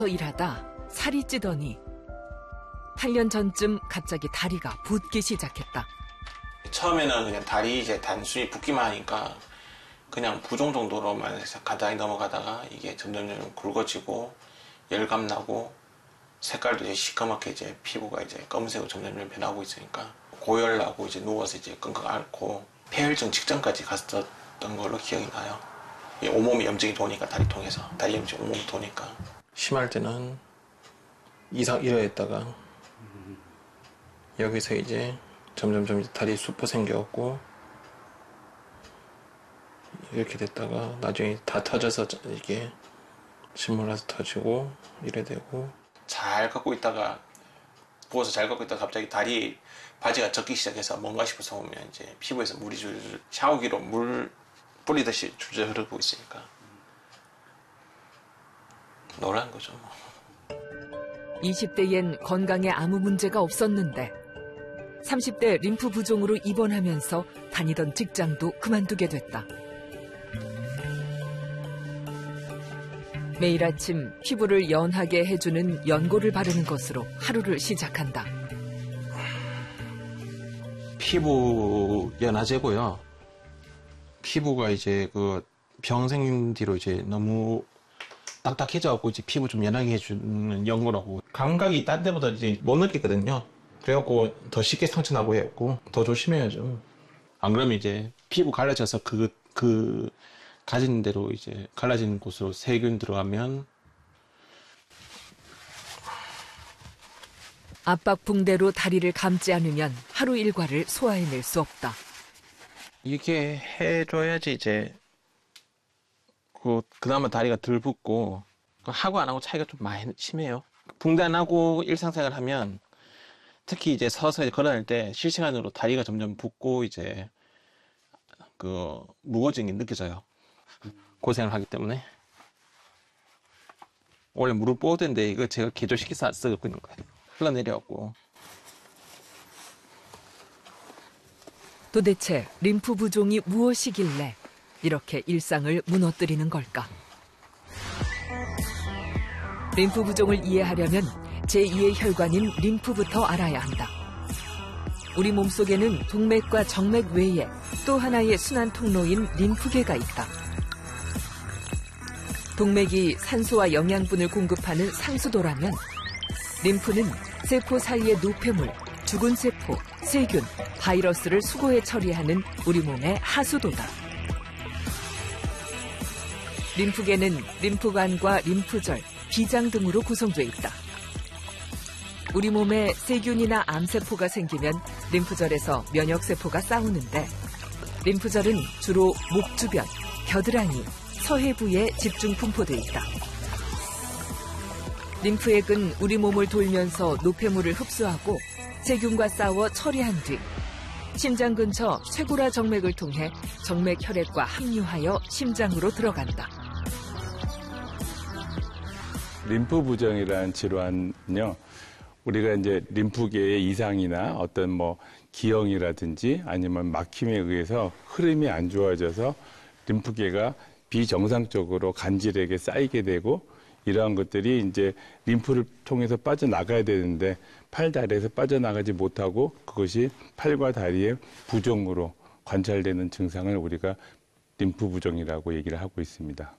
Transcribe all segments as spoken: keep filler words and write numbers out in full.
일하다 살이 찌더니 팔 년 전쯤 갑자기 다리가 붓기 시작했다. 처음에는 그냥 다리 이제 단순히 붓기만 하니까 그냥 부종 정도로만 해서 간단히 넘어가다가 이게 점점 점점 굵어지고 열감 나고 색깔도 이제 시커멓게 이제 피부가 이제 검은색으로 점점 점점 변하고 있으니까 고열 나고 이제 누워서 이제 끙끙 앓고 폐혈증 직전까지 갔었던 걸로 기억이 나요. 온몸이 염증이 도니까 다리 통해서 다리 염증 온몸이 도니까 심할 때는 이상 이러했다가 여기서 이제 점점점 다리 수포 생겨갖고 이렇게 됐다가 나중에 다 터져서 이게 신물 나서 터지고 이래 되고 잘 걷고 있다가 부어서 잘 걷고 있다가 갑자기 다리 바지가 젖기 시작해서 뭔가 싶어서 보면 이제 피부에서 물이 줄줄 샤워기로 물 뿌리듯이 줄줄 흐르고 있으니까 노란 거죠 뭐. 이십 대엔 건강에 아무 문제가 없었는데 삼십 대 림프 부종으로 입원하면서 다니던 직장도 그만두게 됐다. 매일 아침 피부를 연하게 해주는 연고를 바르는 것으로 하루를 시작한다. 피부 연화제고요. 피부가 이제 그 병 생긴 뒤로 이제 너무 딱딱해져갖고 이제 피부 좀 연하게 해주는 연고라고. 감각이 딴 데보다 이제 못 느끼거든요. 그래갖고 더 쉽게 상처나고 했고 더 조심해야죠. 안 그러면 이제 피부 갈라져서 그, 그 가진 대로 이제 갈라진 곳으로 세균 들어가면 압박 붕대로 다리를 감지 않으면 하루 일과를 소화해낼 수 없다. 이렇게 해줘야지 이제 그 그나마 다리가 덜 붓고 하고 안 하고 차이가 좀 많이 심해요. 붕대 안 하고 일상생활 하면 특히 이제 서서 걸어다닐 때 실시간으로 다리가 점점 붓고 이제 그 무거워지는 게 느껴져요. 고생을 하기 때문에. 원래 무릎 뽀대인데 이거 제가 개조시켜서 안 쓰고 있는 거예요. 흘러내려갖고. 도대체 림프 부종이 무엇이길래 이렇게 일상을 무너뜨리는 걸까? 림프 부종을 이해하려면 제이의 혈관인 림프부터 알아야 한다. 우리 몸속에는 동맥과 정맥 외에 또 하나의 순환 통로인 림프계가 있다. 동맥이 산소와 영양분을 공급하는 상수도라면 림프는 세포 사이의 노폐물, 죽은 세포, 세균, 바이러스를 수거해 처리하는 우리 몸의 하수도다. 림프계는 림프관과 림프절, 비장 등으로 구성되어 있다. 우리 몸에 세균이나 암세포가 생기면 림프절에서 면역세포가 싸우는데 림프절은 주로 목 주변, 겨드랑이, 서해부에 집중 분포되어 있다. 림프액은 우리 몸을 돌면서 노폐물을 흡수하고 세균과 싸워 처리한 뒤 심장 근처 쇄골화 정맥을 통해 정맥 혈액과 합류하여 심장으로 들어간다. 림프 부종이라는 질환은요, 우리가 이제 림프계의 이상이나 어떤 뭐 기형이라든지 아니면 막힘에 의해서 흐름이 안 좋아져서 림프계가 비정상적으로 간질에게 쌓이게 되고 이러한 것들이 이제 림프를 통해서 빠져나가야 되는데 팔, 다리에서 빠져나가지 못하고 그것이 팔과 다리의 부종으로 관찰되는 증상을 우리가 림프 부종이라고 얘기를 하고 있습니다.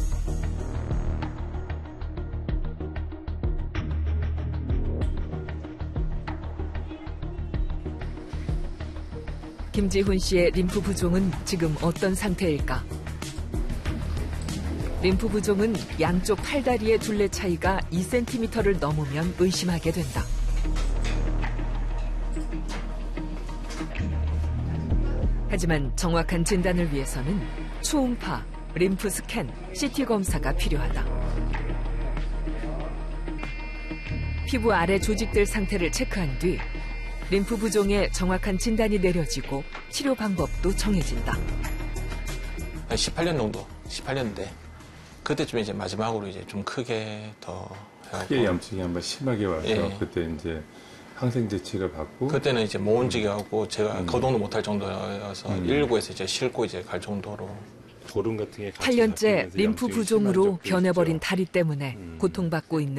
김지훈 씨의 림프 부종은 지금 어떤 상태일까? 림프 부종은 양쪽 팔다리의 둘레 차이가 이 센티미터를 넘으면 의심하게 된다. 하지만 정확한 진단을 위해서는 초음파, 림프 스캔, 씨티 검사가 필요하다. 피부 아래 조직들 상태를 체크한 뒤 림프 부종의 정확한 진단이 내려지고 치료 방법도 정해진다. 한 십팔 년 정도, 십팔 년대. 그때쯤에 이제 마지막으로 이제 좀 크게 더 해가지고. 크게 염증이 한번 심하게 와서 예. 그때 이제 항생제 치료받고. 그때는 이제 못 움직여갖고 제가 음. 거동도 못할 정도여서 음. 일부에서 이제 싣고 이제 갈 정도로. 졸음 같은 게 팔 년째 림프 부종으로 변해버린 다리 때문에 음. 고통받고 있는